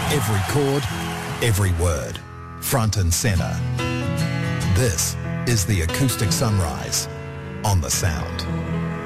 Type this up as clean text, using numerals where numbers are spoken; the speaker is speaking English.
Every chord, every word, front and centre. This is the Acoustic Sunrise on The Sound.